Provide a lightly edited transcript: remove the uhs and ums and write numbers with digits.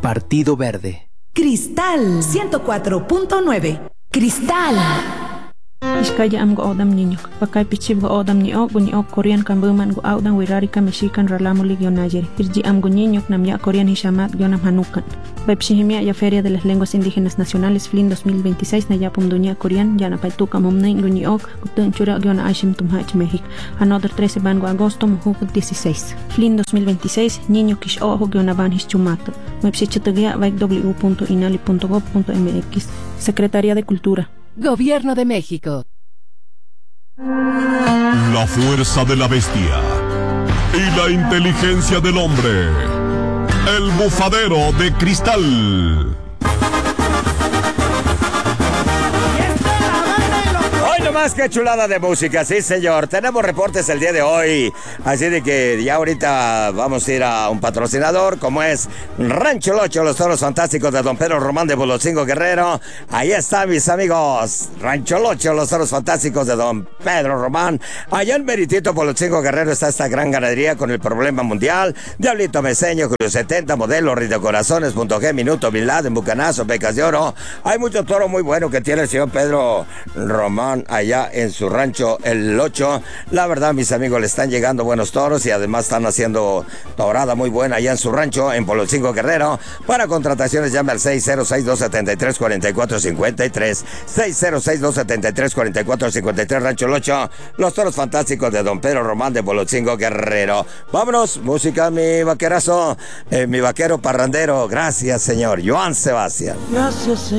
Partido Verde. Cristal 104.9. Cristal. Iskaya am go odam niño. Pakai pichib go odam ni ok Korean kambuman go odam wirari ka Mexican ralamo ligio Nayeri. Irji am go niño nam ya Korean hishamat gionam hanukan. Baipshihimia ya Feria de las Lenguas Indígenas Nacionales FLIN 2026 na yapum dunia Korean ya na paituka mumneng go ni ok gutun chura giona ashim tumhach México. Another 13 ban go agosto mujuk 16. FLIN 2026 niño kish ojo giona ban hischumato. Baipshichutagia vaik w.inali.gov.mx. Secretaría de Cultura. Gobierno de México. La fuerza de la bestia y la inteligencia del hombre. El bufadero de cristal. Más que chulada de música, sí señor. Tenemos reportes el día de hoy, así de que ya ahorita vamos a ir a un patrocinador como es Rancho Locho, los toros fantásticos de Don Pedro Román de Bolotzingo Guerrero. Ahí están mis amigos, Rancho Locho, los toros fantásticos de Don Pedro Román. Allá en Meritito, Bolotzingo Guerrero, está esta gran ganadería con el problema mundial. Diablito Meseño, Julio 70, Modelo, Rito Corazones, Punto G, Minuto, Vilad, en Bucanazo, Becas de Oro. Hay mucho toro muy bueno que tiene el señor Pedro Román allá en su rancho El 8. La verdad, mis amigos, le están llegando buenos toros y además están haciendo torada muy buena allá en su rancho en Bolotzingo Guerrero. Para contrataciones llame al 606-273-4453, 606-273-4453, Rancho El 8, los toros fantásticos de Don Pedro Román de Bolotzingo Guerrero. Vámonos, música, mi vaquerazo, mi vaquero parrandero. Gracias, señor Joan Sebastián. Gracias, señor.